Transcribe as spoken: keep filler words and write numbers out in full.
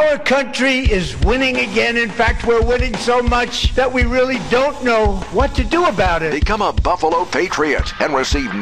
Our country is winning again. In fact, we're winning so much that we really don't know what to do about it. Become a Buffalo Patriot and receive